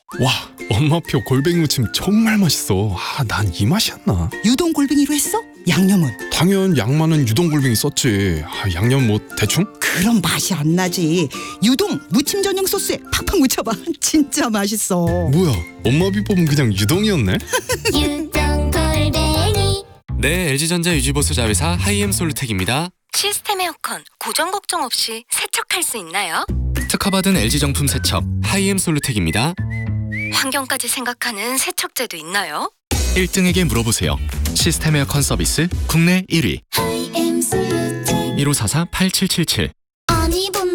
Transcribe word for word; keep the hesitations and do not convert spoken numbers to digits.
와, 엄마표 골뱅이 무침 정말 맛있어. 아, 난 이 맛이었나? 유동 골뱅이로 했어? 양념은? 당연 양 많은 유동 골뱅이 썼지. 아, 양념 뭐 대충? 그럼 맛이 안 나지. 유동 무침 전용 소스에 팍팍 묻혀봐. 진짜 맛있어. 뭐야, 엄마 비법은 그냥 유동이었네? 유동 골뱅이. 네, 엘지전자 유지보수 자회사 하이엠솔루텍입니다. 시스템 에어컨 고정 걱정 없이 세척할 수 있나요? 특허받은 엘지 정품 세척 하이엠솔루텍입니다. 환경까지 생각하는 세척제도 있나요? 일 등에게 물어보세요. 시스템 에어컨 서비스 국내 일 위 하이엠솔루텍. 일오사사 팔칠칠칠. 아니 본